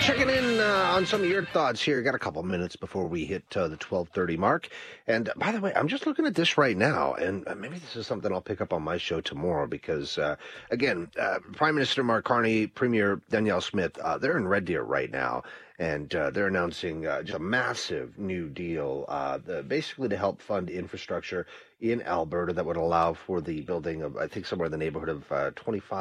checking in on some of your thoughts here. Got a couple minutes before we hit the 12:30 mark. And by the way, I'm just looking at this right now, and maybe this is something I'll pick up on my show tomorrow because, again, Prime Minister Mark Carney, Premier Danielle Smith, they're in Red Deer right now, and they're announcing just a massive new deal, basically to help fund infrastructure in Alberta that would allow for the building of, I think, somewhere in the neighborhood of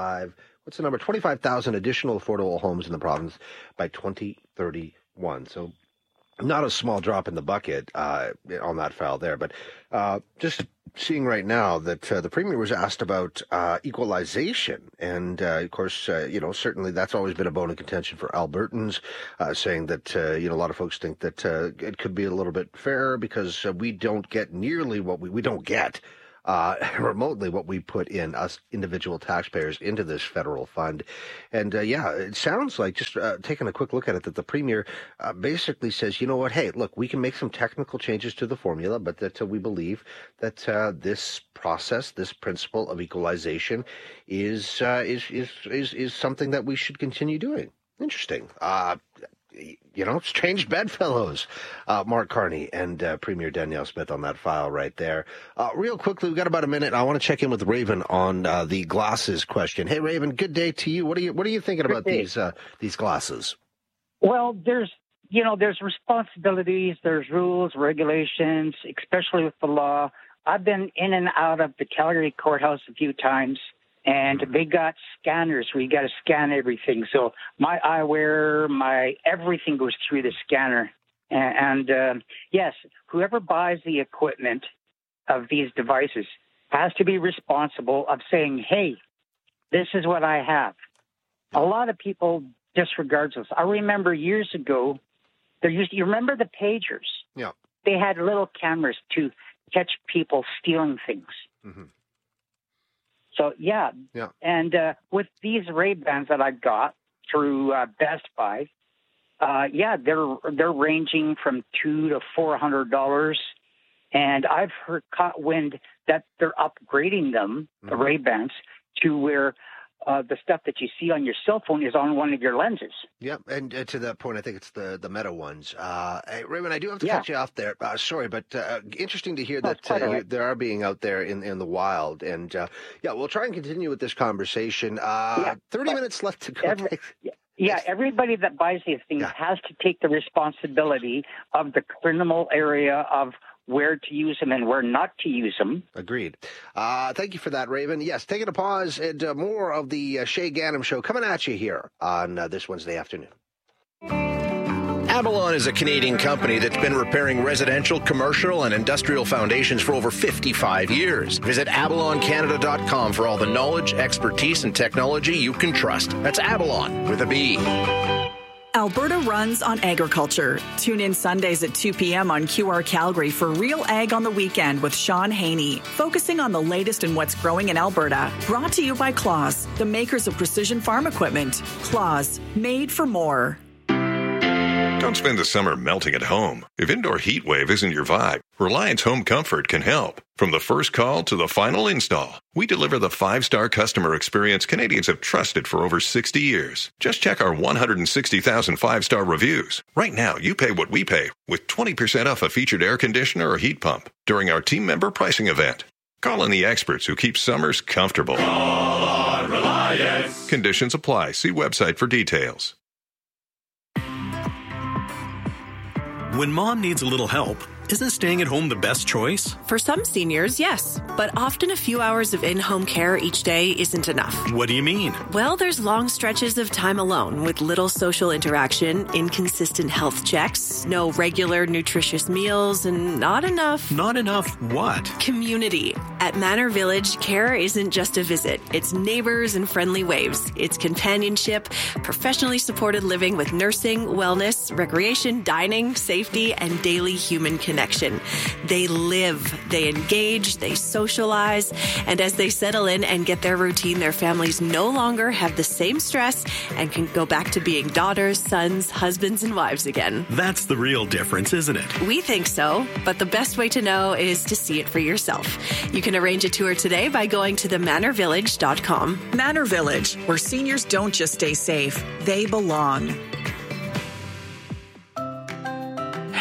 25,000 additional affordable homes in the province by 2031. So not a small drop in the bucket on that file there. But just seeing right now that the Premier was asked about equalization. And, of course, certainly that's always been a bone of contention for Albertans, saying that, a lot of folks think that it could be a little bit fairer because we don't get nearly what we don't get remotely what we put in, us individual taxpayers, into this federal fund. And it sounds like, just taking a quick look at it, that the Premier basically says, you know what, hey, look, we can make some technical changes to the formula, but that we believe that this process, this principle of equalization is something that we should continue doing. Interesting. It's changed bedfellows, Mark Carney and Premier Danielle Smith on that file right there. Real quickly, we've got about a minute. I want to check in with Raven on the glasses question. Hey, Raven, good day to you. What are you thinking about these glasses? Well, there's responsibilities, there's rules, regulations, especially with the law. I've been in and out of the Calgary courthouse a few times. And they got scanners where you got to scan everything. So my eyewear, everything goes through the scanner. And yes, whoever buys the equipment of these devices has to be responsible of saying, hey, this is what I have. A lot of people disregard this. I remember years ago, you remember the pagers? Yeah. They had little cameras to catch people stealing things. Mm-hmm. So, yeah. And with these Ray-Bans that I've got through Best Buy, they're ranging from $200 to $400. And I've caught wind that they're upgrading them, the Ray-Bans, to where the stuff that you see on your cell phone is on one of your lenses. Yeah, and to that point, I think it's the Meta ones. Hey, Raymond, I do have to cut you off there. Sorry, but interesting to hear that they are being out there in the wild. And, we'll try and continue with this conversation. 30 minutes left to go. Everybody that buys these things has to take the responsibility of the criminal area of where to use them and where not to use them. Agreed. Thank you for that, Raven. Yes, taking a pause, and more of the Shay Ganem Show coming at you here on this Wednesday afternoon. Avalon is a Canadian company that's been repairing residential, commercial, and industrial foundations for over 55 years. Visit avaloncanada.com for all the knowledge, expertise, and technology you can trust. That's Avalon with a B. Alberta runs on agriculture. Tune in Sundays at 2 p.m. on QR Calgary for Real Ag on the Weekend with Sean Haney, focusing on the latest in what's growing in Alberta. Brought to you by Claas, the makers of precision farm equipment. Claas, made for more. Don't spend the summer melting at home. If indoor heat wave isn't your vibe, Reliance Home Comfort can help. From the first call to the final install, we deliver the 5-star customer experience Canadians have trusted for over 60 years. Just check our 160,000 5-star reviews. Right now, you pay what we pay with 20% off a featured air conditioner or heat pump during our team member pricing event. Call in the experts who keep summers comfortable. Call on Reliance. Conditions apply. See website for details. When mom needs a little help, isn't staying at home the best choice? For some seniors, yes. But often a few hours of in-home care each day isn't enough. What do you mean? Well, there's long stretches of time alone with little social interaction, inconsistent health checks, no regular nutritious meals, and not enough... Not enough what? Community. At Manor Village, care isn't just a visit. It's neighbors and friendly waves. It's companionship, professionally supported living with nursing, wellness, recreation, dining, safety, and daily human connection. They live, they engage, they socialize, and as they settle in and get their routine, their families no longer have the same stress and can go back to being daughters, sons, husbands, and wives again. That's the real difference, isn't it? We think so, but the best way to know is to see it for yourself. You can arrange a tour today by going to themanorvillage.com. Manor Village, where seniors don't just stay safe, they belong.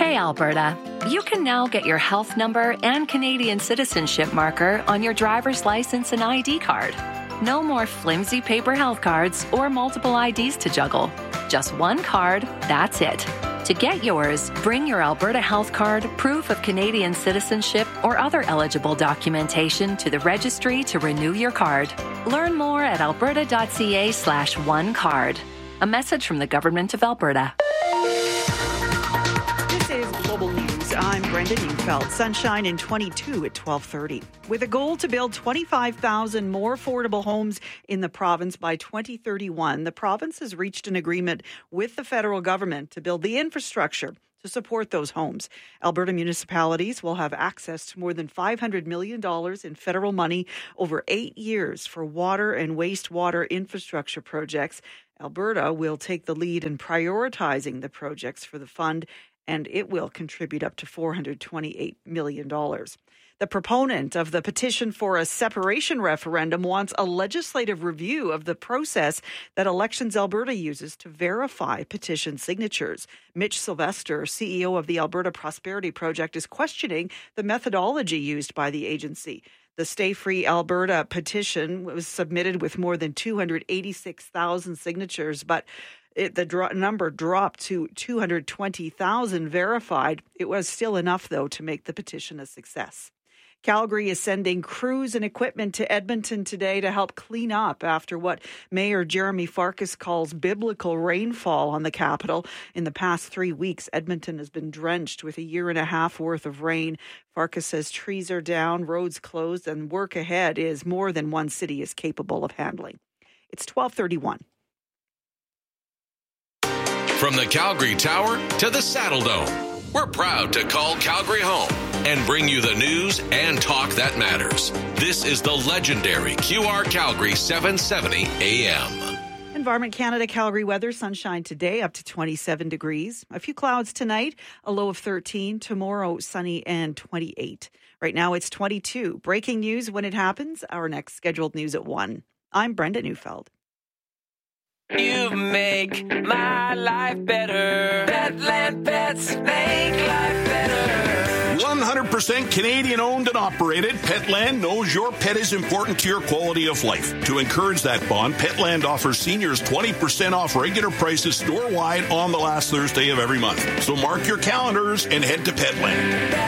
Hey, Alberta, you can now get your health number and Canadian citizenship marker on your driver's license and ID card. No more flimsy paper health cards or multiple IDs to juggle. Just one card, that's it. To get yours, bring your Alberta Health Card, proof of Canadian citizenship, or other eligible documentation to the registry to renew your card. Learn more at alberta.ca/onecard. A message from the Government of Alberta. This is Global News. I'm Brenda Neufeld. Sunshine in 22 at 12:30. With a goal to build 25,000 more affordable homes in the province by 2031, the province has reached an agreement with the federal government to build the infrastructure to support those homes. Alberta municipalities will have access to more than $500 million in federal money over 8 years for water and wastewater infrastructure projects. Alberta will take the lead in prioritizing the projects for the fund, and it will contribute up to $428 million. The proponent of the petition for a separation referendum wants a legislative review of the process that Elections Alberta uses to verify petition signatures. Mitch Sylvester, CEO of the Alberta Prosperity Project, is questioning the methodology used by the agency. The Stay Free Alberta petition was submitted with more than 286,000 signatures, but the number dropped to 220,000 verified. It was still enough, though, to make the petition a success. Calgary is sending crews and equipment to Edmonton today to help clean up after what Mayor Jeremy Farkas calls biblical rainfall on the capital. In the past 3 weeks, Edmonton has been drenched with a year and a half worth of rain. Farkas says trees are down, roads closed, and work ahead is more than one city is capable of handling. It's 12:31. From the Calgary Tower to the Saddle Dome, we're proud to call Calgary home and bring you the news and talk that matters. This is the legendary QR Calgary 770 AM. Environment Canada Calgary weather, sunshine today up to 27 degrees. A few clouds tonight, a low of 13. Tomorrow, sunny and 28. Right now it's 22. Breaking news when it happens. Our next scheduled news at 1. I'm Brenda Neufeld. You make my life better. Petland Pets make life better. 100% Canadian owned and operated, Petland knows your pet is important to your quality of life. To encourage that bond, Petland offers seniors 20% off regular prices store-wide on the last Thursday of every month. So mark your calendars and head to Petland.